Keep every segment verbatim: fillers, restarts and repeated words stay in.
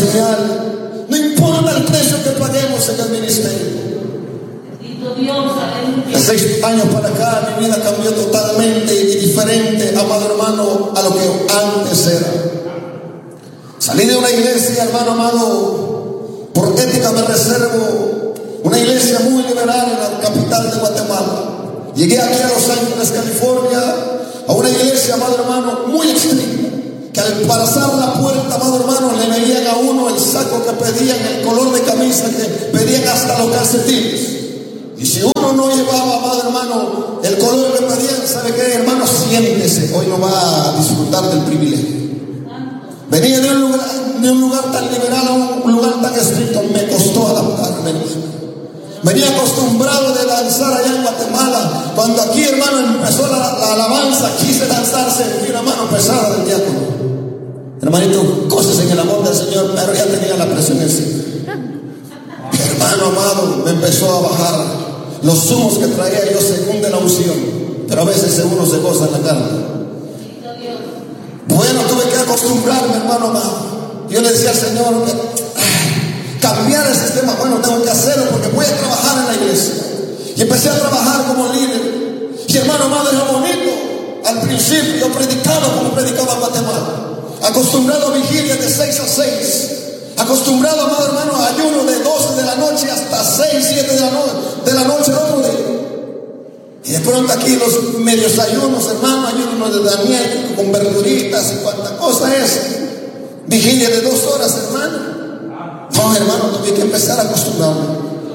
señal. No importa el precio que paguemos en el ministerio. De seis años para acá mi vida cambió totalmente y diferente, amado hermano, a lo que antes era. Salí de una iglesia, hermano amado, por ética me reservo, una iglesia muy liberal en la capital de Guatemala. Llegué aquí a Los Ángeles, California, a una iglesia, amado hermano, muy estricta, que al pasar la puerta, amado hermano, le veían a uno el saco que pedían, el color de camisa que pedían, hasta los calcetines. Y si uno no llevaba, amado hermano, el color que pedían, ¿sabe qué, hermano? Siéntese, hoy no va a disfrutar del privilegio. Venía de un lugar, de un lugar tan liberal a un lugar tan estricto, me costó adaptarme. Venía acostumbrado de danzar allá en Guatemala. Cuando aquí, hermano, empezó la, la alabanza, quise danzar, sentí una mano pesada del diácono. Hermanito, cosas en el amor del Señor, pero ya tenía la presión encima. Hermano amado, me empezó a bajar los humos que traía yo según de la unción, pero a veces uno se goza en la carne. Bueno, tuve que acostumbrarme, hermano amado. Yo le decía al Señor, ay, cambiar el sistema. Bueno, tengo que hacerlo porque voy a trabajar en la iglesia. Y empecé a trabajar como líder. Y hermano amado, era bonito. Al principio yo predicaba como predicaba en Guatemala, acostumbrado a vigilias de seis a seis, acostumbrado, amado hermano, a ayuno de doce de la noche hasta seis, siete de la, no de la noche el otro día. Y de pronto aquí los medios ayunos, hermano, ayuno de Daniel con verduritas y cuánta cosa es. Vigilia de dos horas, hermano. No, hermano, tuve que empezar a acostumbrarme.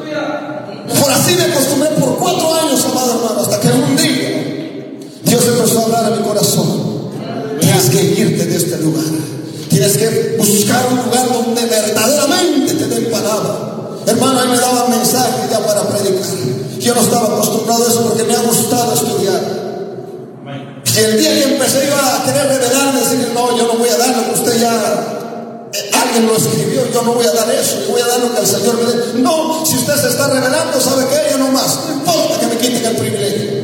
Por así me acostumbré por cuatro años, amado hermano, hasta que un día Dios empezó a hablar a mi corazón. Tienes que irte de este lugar. Tienes que buscar un lugar donde verdaderamente te den palabra. Hermano, ahí me daban mensajes ya para predicar. Yo no estaba acostumbrado a eso porque me ha gustado estudiar. Y el día que empecé yo a querer revelarme, decir, no, yo no voy a dar lo que usted ya, eh, alguien lo escribió, yo no voy a dar eso, yo voy a dar lo que el Señor me dé. No, si usted se está revelando, ¿sabe qué? Yo no más, no importa que me quiten el privilegio.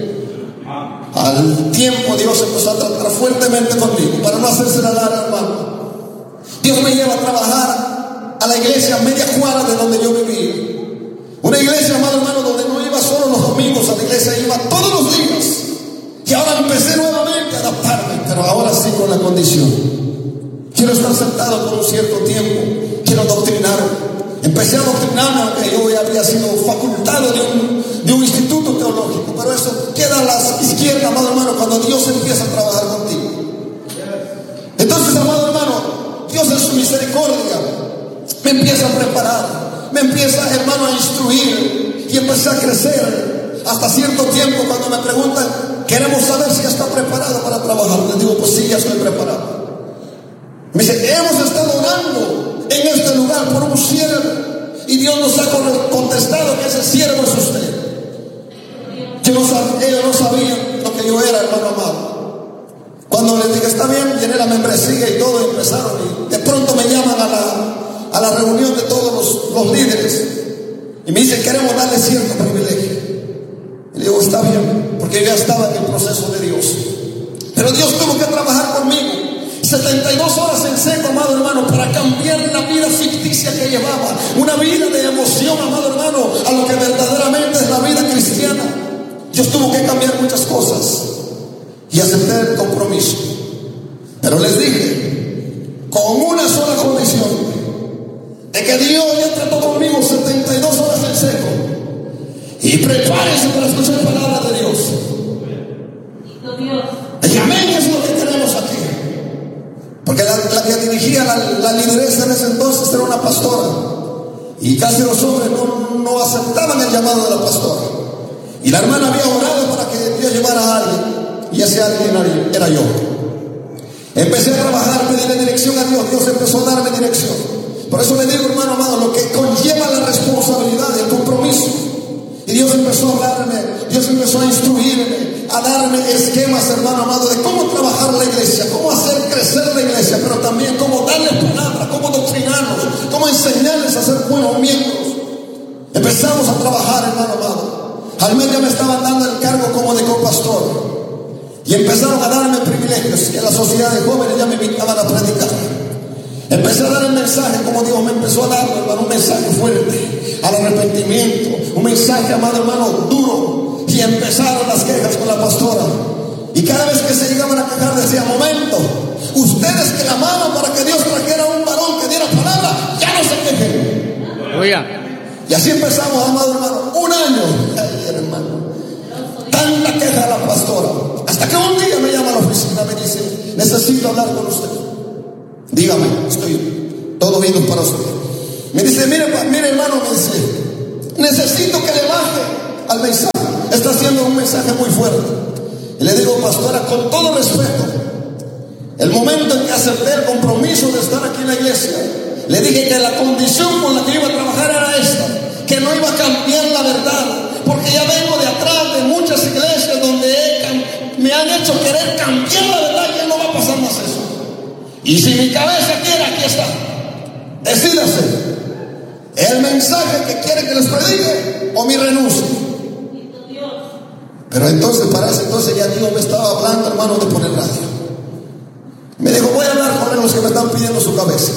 Al tiempo Dios empezó a tratar fuertemente conmigo, para no hacerse la larga, hermano. Dios me lleva a trabajar a la iglesia media cuadra de donde yo vivía. Una iglesia, amado hermano, donde no iba solo los domingos a la iglesia, iba todos los días. Y ahora empecé nuevamente a adaptarme, pero ahora sí con la condición. Quiero estar sentado por un cierto tiempo, quiero doctrinar. Empecé a doctrinarme, aunque yo ya había sido facultado de un, de un instituto teológico, pero eso queda a la izquierda, amado hermano, cuando Dios empieza a trabajar contigo. Entonces, amado hermano, Dios en su misericordia me empieza a preparar, me empieza, hermano, a instruir y empecé a crecer. Hasta cierto tiempo, cuando me preguntan, queremos saber si ya está preparado para trabajar, les digo, pues sí, ya estoy preparado. Me dice, hemos estado orando en este lugar por un siervo y Dios nos ha contestado que ese siervo es usted. Yo no sabía, ellos no sabían lo que yo era, hermano amado. Cuando les dije, está bien, llené la membresía y todo, y empezaron, y de pronto me llaman a la, a la reunión de todos los, los líderes y me dicen, queremos darle cierto privilegio. Y le digo, está bien, porque yo ya estaba en el proceso de Dios. Pero Dios tuvo que trabajar conmigo setenta y dos horas en seco, amado hermano, para cambiar la vida ficticia que llevaba, una vida de emoción, amado hermano, a lo que verdaderamente es la vida cristiana. Dios tuvo que cambiar muchas cosas y acepté el compromiso. Pero les dije, con una sola condición, de que Dios ya trató conmigo setenta y dos horas en seco. Y prepárense para escuchar palabras de Dios. Y amén, es lo que tenemos aquí. Porque la, la que dirigía la, la lideresa en ese entonces era una pastora. Y casi los hombres no, no aceptaban el llamado de la pastora. Y la hermana había orado para que Dios llevara a alguien. Y ese alguien era yo. Empecé a trabajar, pedí dirección a Dios. Dios empezó a darme dirección. Por eso le digo, hermano amado, lo que conlleva la responsabilidad y el compromiso. Y Dios empezó a hablarme, Dios empezó a instruirme, a darme esquemas, hermano amado, de cómo trabajar la iglesia, cómo hacer crecer la iglesia, pero también cómo darle palabra, cómo doctrinarnos, cómo enseñarles a ser buenos miembros. Empezamos a trabajar, hermano amado. Al mes ya me estaban dando el cargo como de copastor. Y empezaron a darme privilegios, que la sociedad de jóvenes ya me invitaban a predicar. Empecé a dar el mensaje como Dios me empezó a dar, hermano, un mensaje fuerte al arrepentimiento, un mensaje, amado hermano, duro. Y empezaron las quejas con la pastora. Y cada vez que se llegaban a quejar decía: momento, ustedes que la amaban para que Dios trajera un varón que diera palabra, ya no se quejen. Oiga. Y así empezamos, amado hermano, un año. Ay, hermano, tanta queja a la pastora, hasta que un día me llama a la oficina, me dice: necesito hablar con usted. Dígame, estoy todo viendo para usted. Me dice: mire, mire hermano, me dice, necesito que le baje al mensaje. Está haciendo un mensaje muy fuerte. Y le digo: pastora, con todo respeto, el momento en que acepté el compromiso de estar aquí en la iglesia, le dije que la condición con la que iba a trabajar era esta, que no iba a cambiar la verdad, porque ya vengo de atrás de muchas iglesias donde he, me han hecho querer cambiar la verdad, y ya no va a pasar más eso. Y si mi cabeza quiere, aquí está. Decídase, el mensaje que quiere que les predique o mi renuncia. Pero entonces, para ese entonces ya Dios me estaba hablando, hermano, de poner radio. Me dijo: voy a hablar con los que me están pidiendo su cabeza.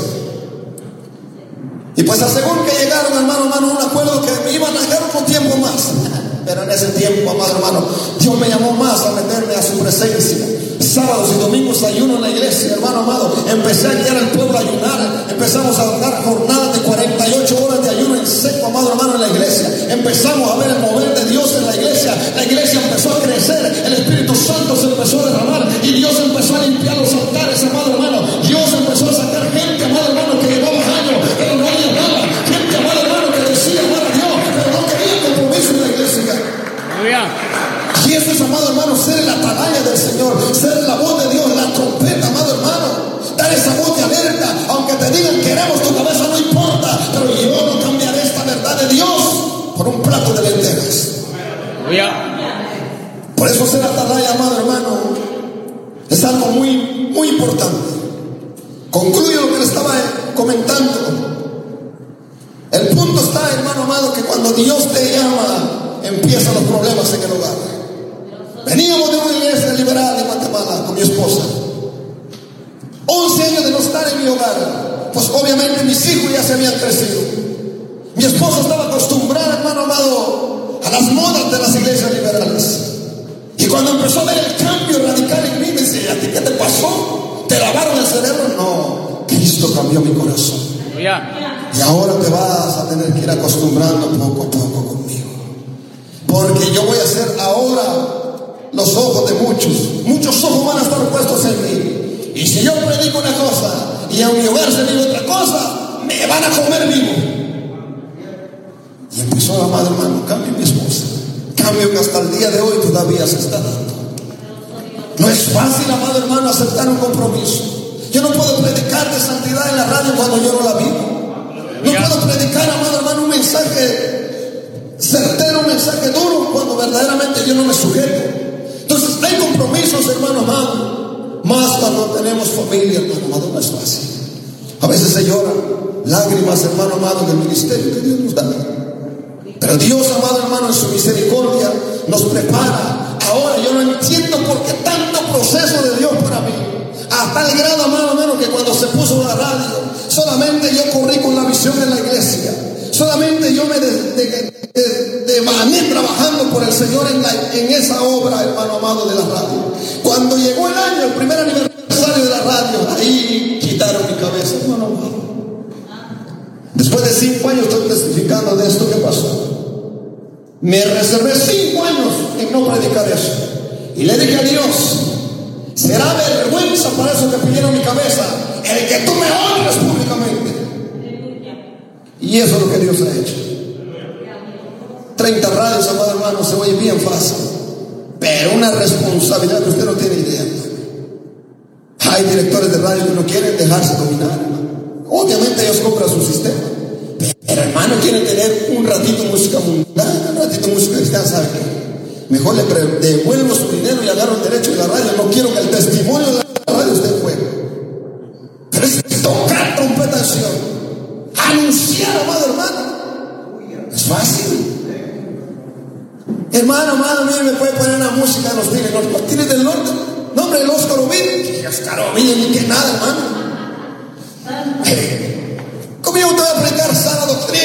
Y pues aseguro que llegaron, hermano, hermano, a un acuerdo que me iban a dejar un tiempo más. Pero en ese tiempo, amado hermano, Dios me llamó más a meterme a su presencia. Sábados y domingos ayuno en la iglesia, hermano amado. Empecé a guiar al pueblo a ayunar. Empezamos a dar jornadas de cuarenta y ocho horas de ayuno en seco, amado hermano, en la iglesia. Empezamos a ver el mover de Dios en la iglesia. La iglesia empezó a crecer. El Espíritu Santo se empezó a derramar. Y Dios empezó a limpiar los altares, amado hermano. Dios empezó a sacar gente, amado hermano, que llevaba años, pero no había nada. Gente, amado hermano, que decía amar a Dios, pero no quería compromiso en la iglesia. Y eso es, amado hermano, ser la atalaya del Señor, ser la voz de Dios, la trompeta, amado hermano, dar esa voz de alerta. Aunque te digan: queremos tu cabeza, no importa, pero yo no cambiaré esta verdad de Dios por un plato de lentejas. Por eso ser atalaya, amado hermano, es algo muy, muy importante. Concluyo lo que le estaba comentando. El punto está, hermano amado, que cuando Dios te llama, empiezan los problemas en el hogar. Veníamos de una iglesia liberal en Guatemala con mi esposa. once años de no estar en mi hogar. Pues obviamente mis hijos ya se habían crecido. Mi esposa estaba acostumbrada, hermano amado, a las modas de las iglesias liberales. Y cuando empezó a ver el cambio radical en mí, me decía: ¿a ti qué te pasó? ¿Te lavaron el cerebro? No, Cristo cambió mi corazón. Y ahora te vas a tener que ir acostumbrando poco a poco conmigo. Porque yo voy a ser ahora los ojos de muchos. Muchos ojos van a estar puestos en mí. Y si yo predico una cosa y en mi hogar se vive otra cosa, me van a comer vivo. Y empezó, amado hermano, cambio mi esposa. Cambio que hasta el día de hoy todavía se está dando. No es fácil, amado hermano, aceptar un compromiso. Yo no puedo predicar de santidad en la radio cuando yo no la vivo. No puedo predicar, amado hermano, un mensaje certero, un mensaje duro, cuando verdaderamente yo no me sujeto. Entonces hay compromisos, hermano amado, más cuando tenemos familia, hermano amado, no es fácil. A veces se lloran lágrimas, hermano amado, del ministerio que Dios nos da. Pero Dios, amado hermano, en su misericordia nos prepara. Ahora yo no entiendo por qué tanto proceso de Dios para mí. A tal grado, amado hermano, que cuando se puso la radio, solamente yo corrí con la visión en la iglesia. Solamente yo me devané trabajando por el Señor en, la, en esa obra, hermano amado, de la radio. Cuando llegó el año, el primer aniversario de la radio, ahí quitaron mi cabeza, hermano amado. Después de cinco años estoy testificando de esto que pasó. Me reservé cinco años en no predicar eso. Y le dije a Dios: será vergüenza para eso que pidieron mi cabeza, el que tú me honres públicamente. Y eso es lo que Dios ha hecho. treinta radios, amado hermano, se oye bien fácil, pero una responsabilidad que usted no tiene idea. Hay directores de radio que no quieren dejarse dominar. Obviamente ellos compran su sistema, pero hermano, quieren tener un ratito música mundial, un ratito música cristiana. ¿Sabe qué? Mejor le devuelvo su dinero y agarro el derecho de la radio. No quiero que el testimonio de la radio esté en juego. Pero es tocar trompeta en Sion, anunciar, amado hermano, es fácil. Hermano, hermano, mire, me puede poner una música de los Tigres, los Tigres del Norte. Nombre del Oscar Ovidio. Oscar Ovidio, ni que nada, hermano.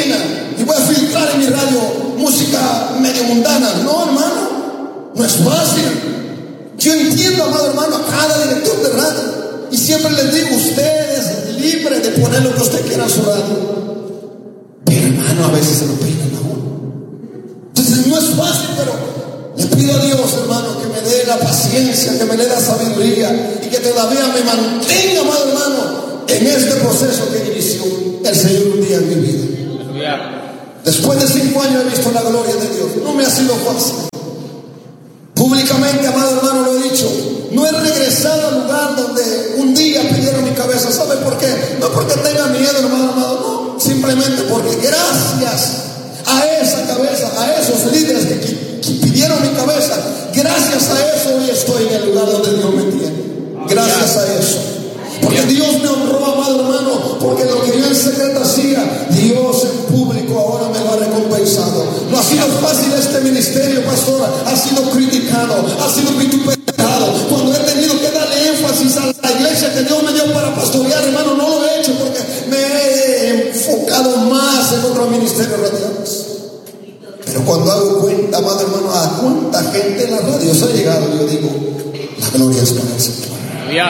genuina y voy a filtrar en mi radio música medio mundana. No, hermano, no es fácil. Yo entiendo, amado hermano, a cada director de radio. Y siempre les digo, usted es libre de poner lo que usted quiera en su radio. Pero hermano, a veces se lo peinan a uno. Entonces no es fácil, pero le pido a Dios, hermano, que me dé la paciencia, que me dé la sabiduría y que todavía me mantenga, amado hermano, en este proceso que inició el Señor un día en mi vida. Después de cinco años he visto la gloria de Dios. No me ha sido fácil. Públicamente, amado hermano, lo he dicho. No he regresado al lugar donde un día pidieron mi cabeza. ¿Sabe por qué? No porque tenga miedo, hermano amado. No, simplemente porque gracias a esa cabeza, a esos líderes que, que pidieron mi cabeza, gracias a eso hoy estoy en el lugar donde Dios me tiene. Gracias a eso. Porque Dios me honró, amado hermano, porque lo que yo en secreto hacía, Dios en público ahora me lo ha recompensado. No ha sido fácil este ministerio, pastora, ha sido criticado, ha sido vituperado. Cuando he tenido que darle énfasis a la iglesia que Dios me dio para pastorear, hermano, no lo he hecho porque me he enfocado más en otros ministerios radiales. Pero cuando hago cuenta, amado hermano, a cuánta gente en la radio se ha llegado, yo digo, la gloria es para el Señor. Gloria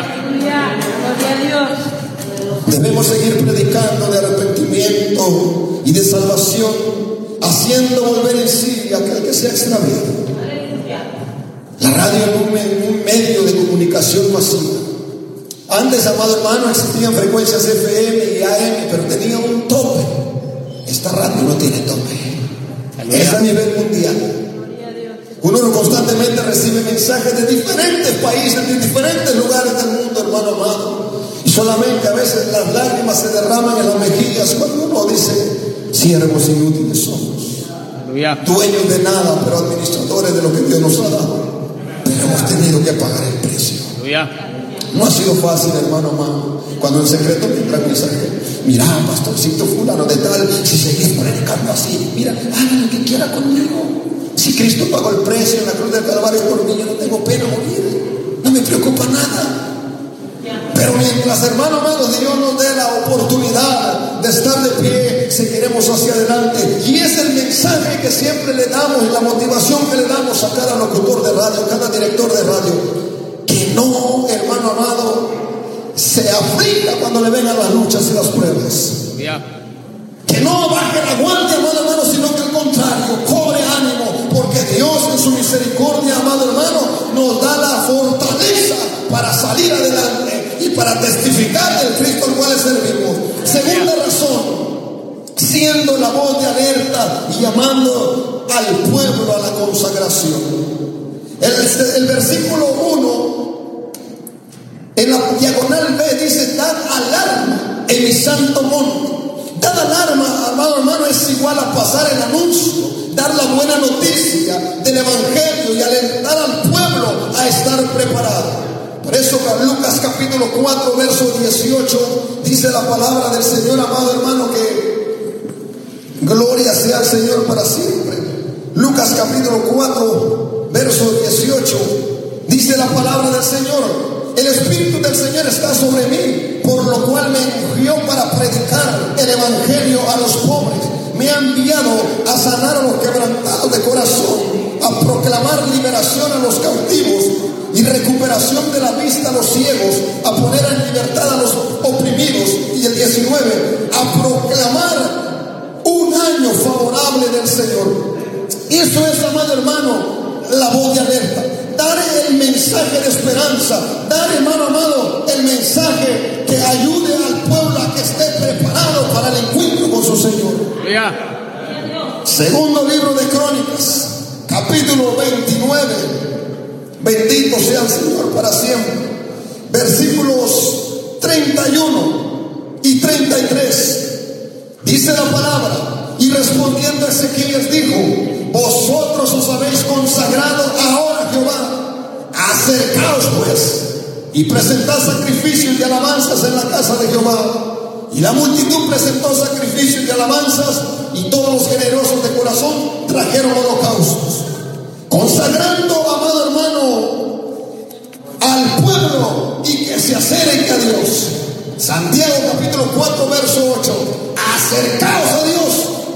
a Dios. Debemos seguir predicando de arrepentimiento y de salvación, haciendo volver en sí a aquel que se ha extraviado. La radio es un, un medio de comunicación masiva. Antes, amado hermano, existían frecuencias F M y A M, pero tenía un tope. Esta radio no tiene tope. Es a nivel mundial. Uno constantemente recibe mensajes de diferentes países, de diferentes lugares del mundo, hermano amado. Y solamente a veces las lágrimas se derraman en las mejillas cuando uno dice, siervos inútiles somos. Aleluya. Dueños de nada, pero administradores de lo que Dios nos ha dado. Pero hemos tenido que pagar el precio. Aleluya. No ha sido fácil, hermano amado. Cuando en secreto me entra un mensaje, mira, pastorcito fulano de tal, si seguís predicando así, mira, haga lo que quiera conmigo. Si Cristo pagó el precio en la cruz del Calvario por mí, yo no tengo pena morir. No me preocupa nada. Pero mientras, hermano amado, Dios nos dé la oportunidad de estar de pie, seguiremos hacia adelante. Y es el mensaje que siempre le damos y la motivación que le damos a cada locutor de radio, a cada director de radio. Que no, hermano amado, se aflija cuando le vengan las luchas y las pruebas. Que no baje la guardia, amado hermano, sino que al contrario, cobre ánimo. Porque Dios en su misericordia, amado hermano, nos da la fortaleza para salir adelante y para testificar del Cristo al cual le servimos. Segunda razón, siendo la voz de alerta y llamando al pueblo a la consagración. El, el versículo uno, en la diagonal B, dice, dad alarma en mi santo monte. Dar alarma, amado hermano, es igual a pasar el anuncio, dar la buena noticia del evangelio y alentar al pueblo a estar preparado. Por eso Lucas capítulo cuatro verso dieciocho dice la palabra del Señor, amado hermano, que gloria sea al Señor para siempre. Lucas capítulo cuatro verso dieciocho dice la palabra del Señor: el Espíritu del Señor está sobre mí, por lo cual me ungió para predicar el evangelio a los pobres. Me ha enviado a sanar a los quebrantados de corazón, a proclamar liberación a los cautivos y recuperación de la vista a los ciegos, a poner en libertad a los oprimidos. Y el diecinueve, a proclamar un año favorable del Señor. Eso es, amado hermano, la voz de alerta. Dar el mensaje de esperanza, dar, hermano amado, el mensaje que ayude al pueblo a que esté preparado para el encuentro con su Señor. Yeah. Segundo libro de Crónicas, capítulo veintinueve. Bendito sea el Señor para siempre. Versículos treinta y uno y treinta y tres. Dice la palabra: y respondiendo Ezequías dijo: vosotros os habéis consagrado ahora a Jehová, acercaos pues y presentad sacrificios y alabanzas en la casa de Jehová. Y la multitud presentó sacrificios y alabanzas, y todos los generosos de corazón trajeron holocaustos, consagrando, amado hermano, al pueblo y que se acerque a Dios. Santiago capítulo cuatro verso ocho: acercaos a Dios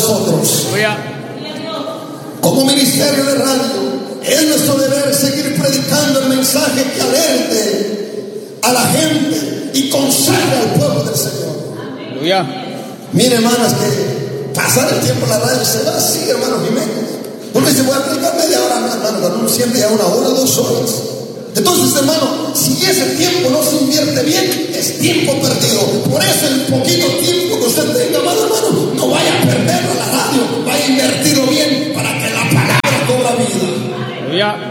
nosotros. Como ministerio de radio, es nuestro deber seguir predicando el mensaje que alerte a la gente y consagre al pueblo del Señor. Aleluya. Mire, hermanas, que pasar el tiempo en la radio se va así, hermano Jiménez. Uno dice, voy a predicar media hora, hermano, pero uno siente ya una hora, dos horas. Entonces, hermano, si ese tiempo no se invierte bien, es tiempo perdido. Por eso el poquito tiempo que usted tenga, amado hermano, no vaya a perderlo en la radio, vaya a invertirlo bien para que la palabra cobra vida. Aleluya.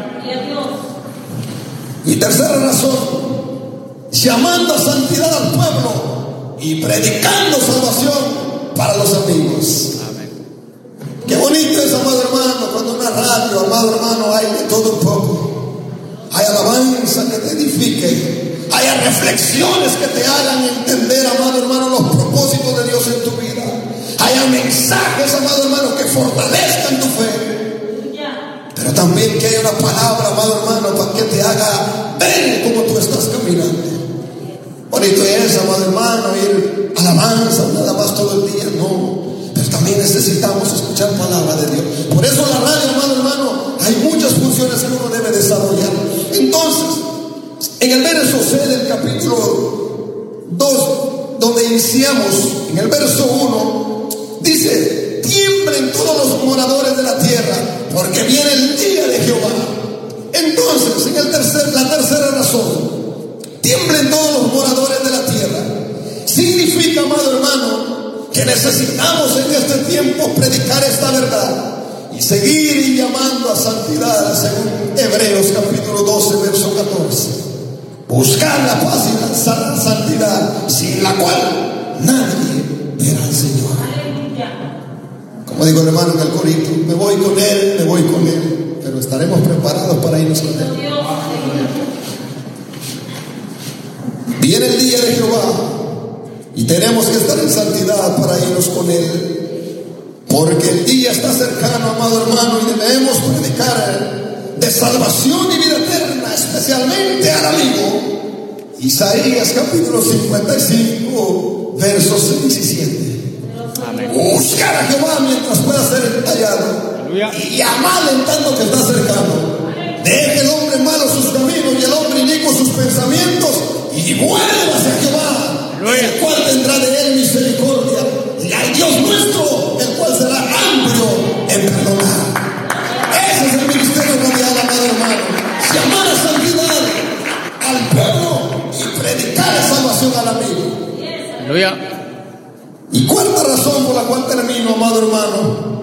Y tercera razón, llamando a santidad al pueblo y predicando salvación para los amigos. Amén. Qué bonito es, amado hermano, cuando en una radio, amado hermano, hay de todo un poco. Hay alabanza que te edifique, hay reflexiones que te hagan entender, amado hermano, los propósitos de Dios en tu vida. Hay mensajes, amado hermano, que fortalezcan tu fe. Pero también que haya una palabra, amado hermano, para que te haga ver cómo tú estás caminando. Bonito es, amado hermano, ir alabanza nada más todo el día, no. Pero también necesitamos escuchar palabra de Dios. Por eso la radio, amado hermano, hay muchas funciones que uno debe desarrollar. Entonces, en el verso C del capítulo dos, donde iniciamos, en el verso uno, dice: tiemblen todos los moradores de la tierra, porque viene el día de Jehová. Entonces, en el tercer, la tercera razón, tiemblen todos los moradores de la tierra, significa, amado hermano, que necesitamos en este tiempo predicar esta verdad y seguir llamando a santidad, según Hebreos capítulo doce, verso catorce. Buscar la paz y la santidad, sin la cual nadie verá al Señor. Como digo el hermano en el corito, me voy con Él, me voy con Él, pero estaremos preparados para irnos con Él. Viene el día de Jehová y tenemos que estar en santidad para irnos con Él, porque el día está cercano, amado hermano, y debemos predicar de salvación y vida eterna, especialmente al amigo. Isaías capítulo cincuenta y cinco, versos seis y siete. Amén. Buscar a Jehová mientras pueda ser hallado, Aleluya. y llamarle en tanto que está cercano. Deje el hombre malo sus caminos y el hombre inicuo sus pensamientos, y vuélvase a Jehová, Aleluya, el cual tendrá de él misericordia, y al Dios nuestro, el cual será amplio en perdonar. Ese es el ministerio radial, amado hermano: llamar a santidad al pueblo y predicar la salvación al amigo. Aleluya. Y cuarta razón por la cual termino, amado hermano,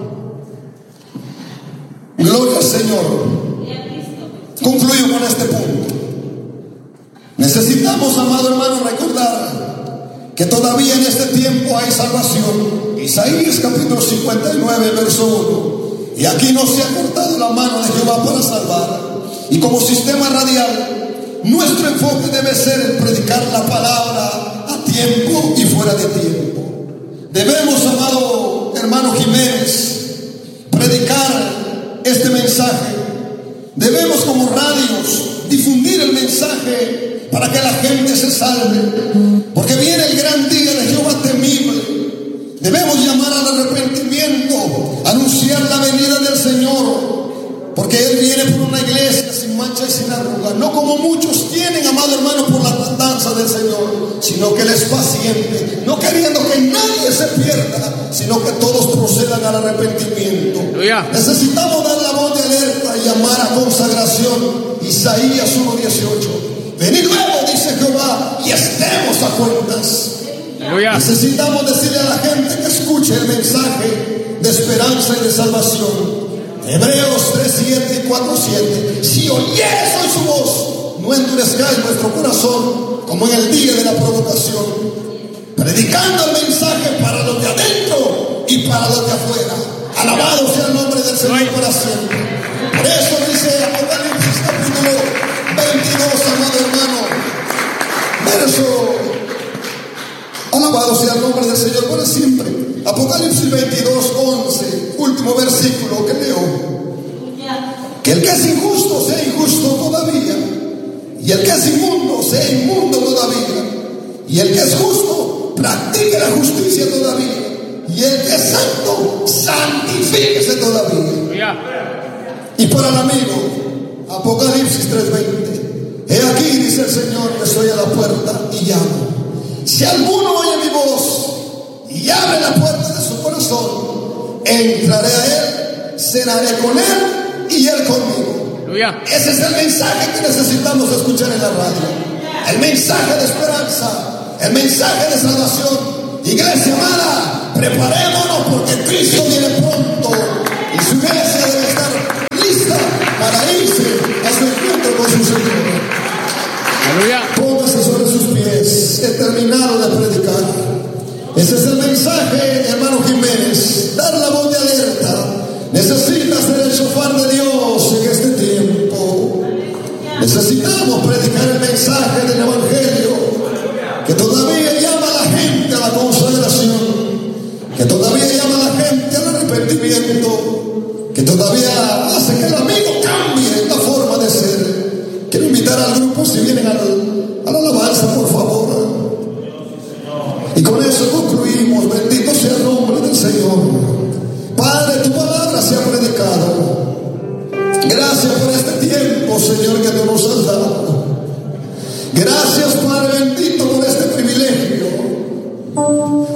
gloria al Señor. Concluyo con este punto. Necesitamos, amado hermano, recordar que todavía en este tiempo hay salvación. Isaías capítulo cincuenta y nueve, verso uno. Y aquí no se ha cortado la mano de Jehová para salvar. Y como sistema radial, nuestro enfoque debe ser el predicar la palabra a tiempo y fuera de tiempo. Debemos, amado hermano Jiménez, predicar este mensaje. Debemos, como radios, difundir el mensaje para que la gente se salve, porque viene el gran día de Jehová temible. Debemos llamar al arrepentimiento, anunciar la venida del Señor, porque Él viene por una iglesia sin mancha y sin arruga, no como muchos tienen, amado hermano, por la tardanza del Señor, sino que Él es paciente, no queriendo que nadie se pierda, sino que todos procedan al arrepentimiento. Aleluya. Necesitamos dar la voz de alerta y llamar a consagración. Isaías uno dieciocho. Venid luego, dice Jehová, y estemos a cuentas. Aleluya. Necesitamos decirle a la gente que escuche el mensaje de esperanza y de salvación. Hebreos tres siete y cuatro siete. Si oyeres hoy su voz, no endurezcáis vuestro corazón como en el día de la provocación, predicando el mensaje para los de adentro y para los de afuera. Alabado sea el nombre del Señor para siempre. Por eso dice Apocalipsis capítulo veintidós, amado hermano, verso, alabado sea el nombre del Señor para siempre. Apocalipsis veintidós, once, último versículo que leo. Que el que es injusto sea injusto todavía, y el que es inmundo sea inmundo todavía, y el que es justo practique la justicia todavía. y el que es santo, santifíquese todavía. Y para el amigo, Apocalipsis tres veinte, he aquí, dice el Señor, que estoy a la puerta y llamo. Si alguno oye mi voz y abre la puerta de su corazón, entraré a él, cenaré con él y él conmigo. Aleluya. Ese es el mensaje que necesitamos escuchar en la radio. El mensaje de esperanza, el mensaje de salvación. Iglesia amada, preparémonos porque Cristo viene pronto y su iglesia debe estar lista para irse a su encuentro con su Señor. Aleluya. Póngase sobre sus pies. He terminado de predicar. Ese es el mensaje, hermano Jiménez. Dar la voz de alerta. Necesitas ser el shofar de Dios en este tiempo. Necesitamos predicar el mensaje del Evangelio que todavía llama a la gente a la consagración, que todavía llama a la gente al arrepentimiento, que todavía hace que el amigo cambie la forma de ser. Quiero invitar al grupo, si vienen al, a la alabanza, por favor. Y con eso concluimos. Bendito sea el nombre del Señor. Padre, tu palabra se ha predicado. Gracias por este tiempo, Señor, que tú nos has dado. Gracias, Padre bendito, por este privilegio